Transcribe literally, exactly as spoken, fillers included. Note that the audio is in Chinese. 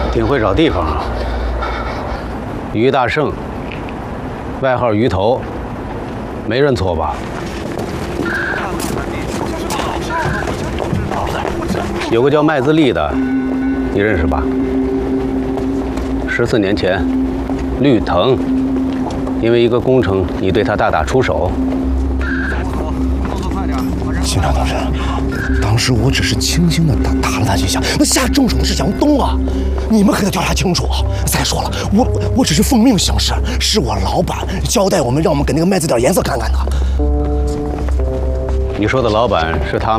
挺会找地方啊。于大胜，外号鱼头，没认错吧？有个叫麦自立的，你认识吧？十四年前，绿藤因为一个工程，你对他大打出手。 县长同志，当时我只是轻轻的打打了他几下，那下重手的是杨东啊！你们可得调查清楚。再说了，我我只是奉命行事，是我老板交代我们，让我们给那个麦子点颜色看看的。 你说的老板是他？